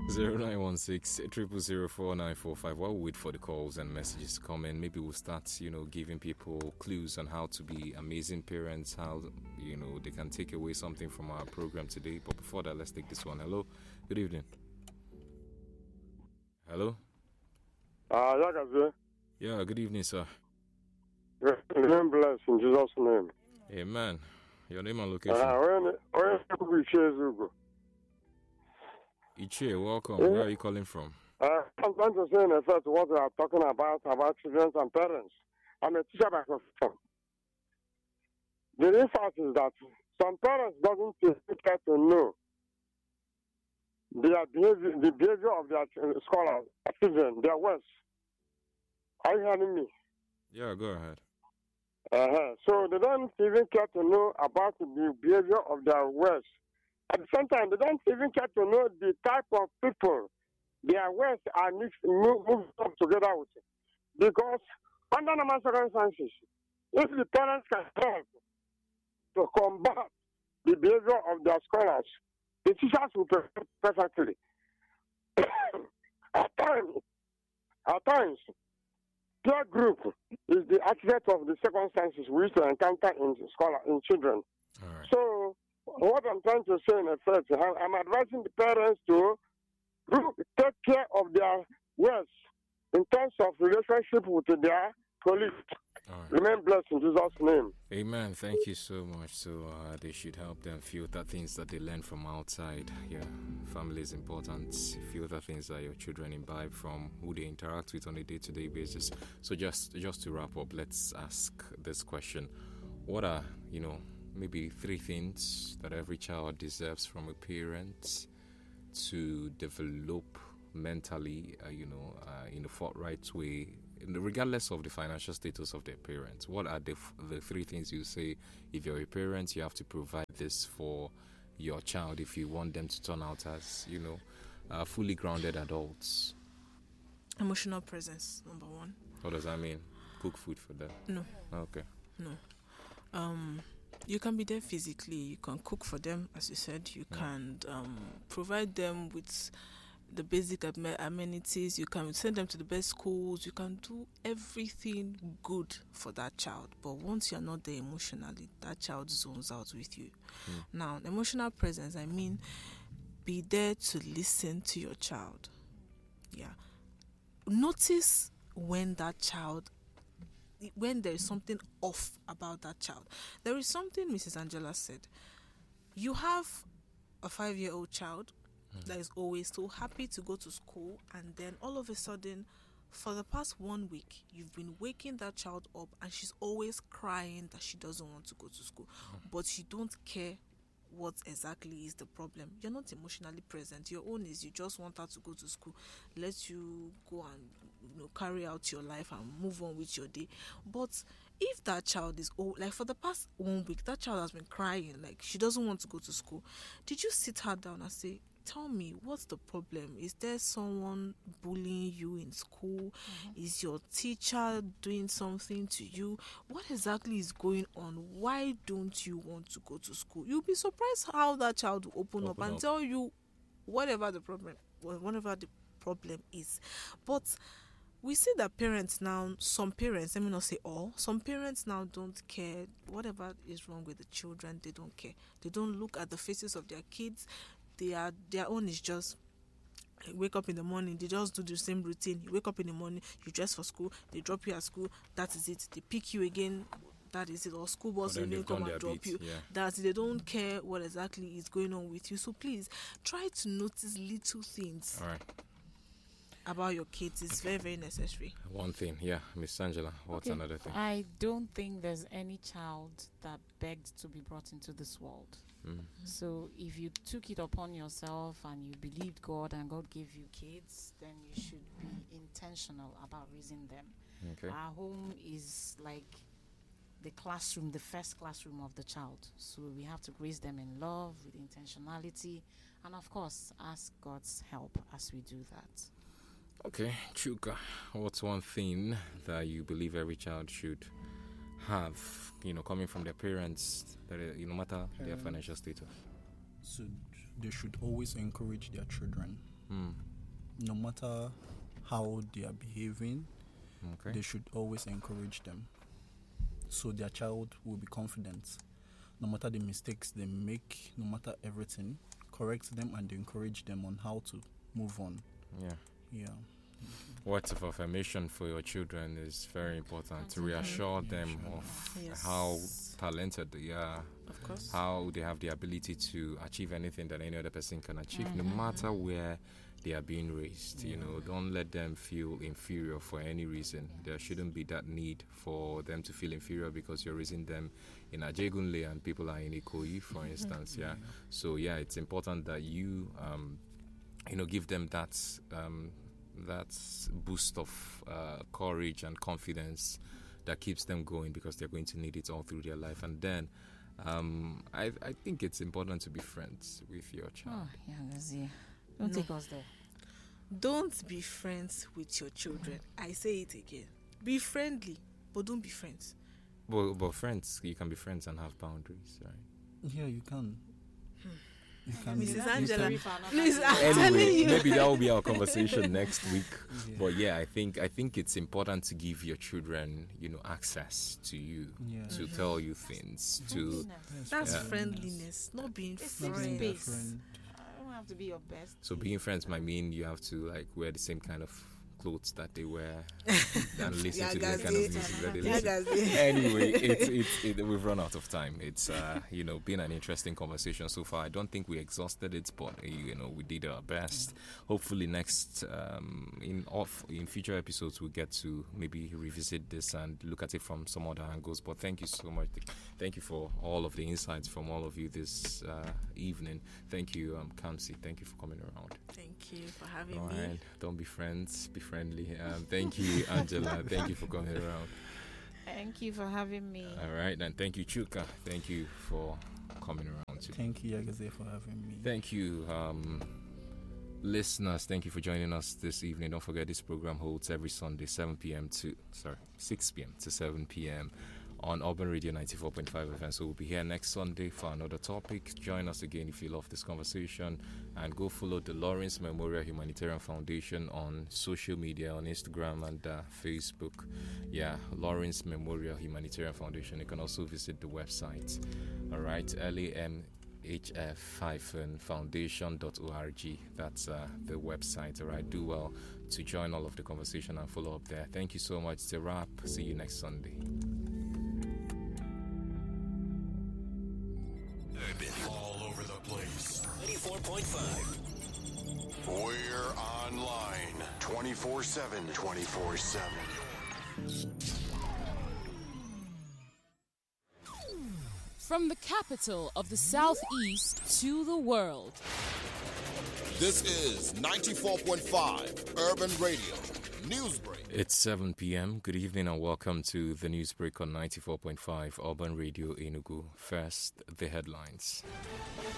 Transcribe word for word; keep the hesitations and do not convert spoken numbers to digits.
zero nine one six triple zero four nine four five. While we wait for the calls and messages to come in, maybe we'll start, you know, giving people clues on how to be amazing parents, how, you know, they can take away something from our program today. But before that, let's take this one. Hello, good evening. Hello? Ah, uh, yeah, yeah, good evening, sir. Name bless in Jesus' name. Amen. Your name and location? Ah, when when we share Zugo. Ichie, welcome. Yeah. Where are you calling from? Uh, I'm trying to say in effect what we are talking about, about children and parents. I'm a teacher by profession. The fact is that some parents doesn't care to know their behavior, the behavior of their scholars, children, their words. Are you hearing me? Yeah, go ahead. Uh-huh. So they don't even care to know about the behavior of their words. At the same time, they don't even care to know the type of people their words are mixed, move, move up together with it. Because under normal circumstances, if the parents can help to combat the behavior of their scholars, the teachers will perform perfectly. at times, at times, peer group is the architect of the circumstances we used to encounter in scholar in children. Right. So, what I'm trying to say in effect, I'm advising the parents to take care of their words in terms of relationship with their colleagues. Right. Remain blessed in Jesus' name. Amen. Thank you so much. So uh, they should help them filter things that they learn from outside. Yeah, family is important. Filter things that your children imbibe from who they interact with on a day-to-day basis. So just just to wrap up, let's ask this question: what are, you know, maybe three things that every child deserves from a parent to develop mentally, uh, you know, uh, in a forthright way, regardless of the financial status of their parents? What are the f- the three things you say, if you're a parent, you have to provide this for your child if you want them to turn out as, you know, uh, fully grounded adults? Emotional presence, number one. What does that mean? Cook food for them? No. Okay. No. Um, you can be there physically. You can cook for them, as you said. You yeah. can um, provide them with the basic amenities. You can send them to the best schools. You can do everything good for that child. But once you're not there emotionally, that child zones out with you. Mm. Now, emotional presence, I mean, be there to listen to your child. Yeah. Notice when that child, when there is something off about that child. There is something Missus Angela said. You have a five-year-old child Mm. that is always so happy to go to school, and then all of a sudden, for the past one week, you've been waking that child up and she's always crying that she doesn't want to go to school, mm. but you don't care what exactly is the problem. You're not emotionally present. Your own is you just want her to go to school, let you go and, you know, carry out your life and move on with your day. But if that child is old, like for the past one week, that child has been crying, like she doesn't want to go to school, did you sit her down and say, tell me, what's the problem? Is there someone bullying you in school? Mm-hmm. Is your teacher doing something to you? What exactly is going on? Why don't you want to go to school? You'll be surprised how that child will open, open up and up. tell you whatever the problem, whatever the problem is. But we see that parents now, some parents, let me not say all, some parents now don't care. Whatever is wrong with the children, they don't care. They don't look at the faces of their kids. They are, their own is just wake up in the morning, they just do the same routine. You wake up in the morning, you dress for school, they drop you at school, that is it. They pick you again, that is it. Or school bus will even come and drop you. Yeah. That's it. They don't care what exactly is going on with you. So please try to notice little things. All right. About your kids. It's very, very necessary. One thing, yeah, Miss Angela, what's okay. another thing? I don't think there's any child that begged to be brought into this world. Mm-hmm. So if you took it upon yourself and you believed God and God gave you kids, then you should be intentional about raising them. Okay. Our home is like the classroom, the first classroom of the child. So we have to raise them in love, with intentionality, and of course, ask God's help as we do that. Okay, Chuka, what's one thing that you believe every child should have, you know, coming from their parents, that you know, no matter parents, their financial status? So they should always encourage their children Mm. No matter how they are behaving, Okay. they should always encourage them. So their child will be confident. No matter the mistakes they make, no matter everything, correct them and encourage them on how to move on. Yeah. Yeah. Words of affirmation for your children is very important to reassure them Reassure of Yes. how talented they are, Of course. how they have the ability to achieve anything that any other person can achieve, no Mhm. matter where they are being raised. You know, don't let them feel inferior for any reason. There shouldn't be that need for them to feel inferior because you're raising them in Ajegunle and people are in Ikoyi, for instance. Yeah. So yeah, it's important that you, um, you know, give them that um, that boost of uh, courage and confidence that keeps them going, because they're going to need it all through their life. And then um, I, I think it's important to be friends with your child. Oh, yeah, that's yeah. Don't No. take us there. Don't be friends with your children. I say it again. Be friendly, but don't be friends. But, but friends, you can be friends and have boundaries, right? Yeah, you can. You can. Missus you Angela, can- please, I'm telling Anyway, you. maybe that will be our conversation next week. Yeah. But yeah, I think I think it's important to give your children, you know, access to you, Yeah. to tell you things, to Yes, That's Yeah. friendliness, not being It's Not being friends. a friend. I don't have to be your best. so being friends might mean you have to like wear the same kind of clothes that they wear and listen Yeah, to the guys, kind of it- music that they Yeah, listen. guys, Anyway, it's it's it, we've run out of time. It's uh, you know, been an interesting conversation so far. I don't think we exhausted it, but uh, you know, we did our best. Hopefully, next um, in off in future episodes, we'll get to maybe revisit this and look at it from some other angles. But thank you so much. Thank you for all of the insights from all of you this uh, evening. Thank you, um, Kamsi. Thank you for coming around. Thank you for having All me. right, don't be friends, be friendly. Um, thank you, Angela. Thank you for coming around. Thank you for having me. All right, and thank you, Chuka. Thank you for coming around too. Thank you, Yagaze, for having me. Thank you, um, listeners. Thank you for joining us this evening. Don't forget, this program holds every Sunday, seven p.m. to sorry, six p.m. to seven p.m. on Urban Radio ninety-four point five F M. So we'll be here next Sunday for another topic. Join us again if you love this conversation, and go follow the Lawrence Memorial Humanitarian Foundation on social media, on Instagram and uh, Facebook. Yeah, Lawrence Memorial Humanitarian Foundation. You can also visit the website. All right, L A M H F foundation dot org. That's uh, the website. All right, do well to join all of the conversation and follow up there. Thank you so much. It's a wrap. See you next Sunday. All over the place. ninety-four point five. We're online twenty-four seven. twenty-four seven. From the capital of the Southeast to the world. This is ninety-four point five Urban Radio Newsbreak. It's seven p.m. Good evening and welcome to the Newsbreak on ninety-four point five Urban Radio Enugu. First, the headlines.